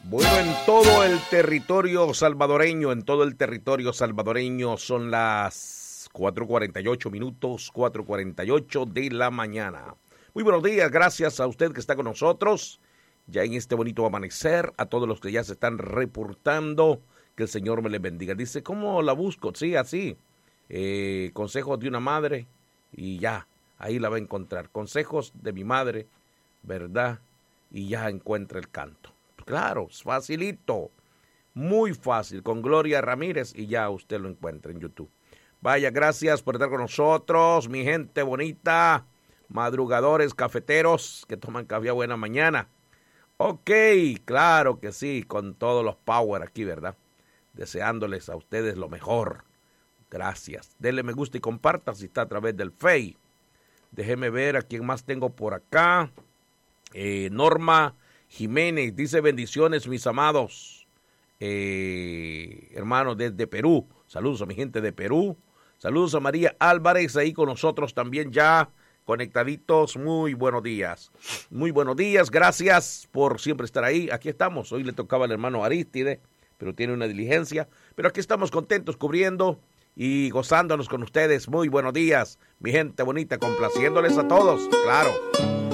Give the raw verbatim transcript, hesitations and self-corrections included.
Bueno, en todo el territorio salvadoreño, en todo el territorio salvadoreño son las cuatro cuarenta y ocho minutos, cuatro cuarenta y ocho de la mañana. Muy buenos días, gracias a usted que está con nosotros ya en este bonito amanecer, a todos los que ya se están reportando, que el Señor me les bendiga. Dice, ¿cómo la busco? Sí, así, eh, consejos de una madre y ya, ahí la va a encontrar. Consejos de mi madre, ¿verdad? Y ya encuentra el canto. Claro, es facilito, muy fácil, con Gloria Ramírez y ya usted lo encuentra en YouTube. Vaya, gracias por estar con nosotros, mi gente bonita, madrugadores, cafeteros que toman café a buena mañana. Ok, claro que sí, con todos los power aquí, ¿verdad? Deseándoles a ustedes lo mejor. Gracias. Denle me gusta y comparta si está a través del Face. Déjeme ver a quién más tengo por acá. Eh, Norma Jiménez dice bendiciones mis amados eh, hermanos desde Perú. Saludos a mi gente de Perú. Saludos a María Álvarez ahí con nosotros también ya conectaditos. Muy buenos días. Muy buenos días. Gracias por siempre estar ahí. Aquí estamos. Hoy le tocaba al hermano Aristide, pero tiene una diligencia. Pero aquí estamos contentos cubriendo y gozándonos con ustedes. Muy buenos días, mi gente bonita, complaciéndoles a todos. Claro.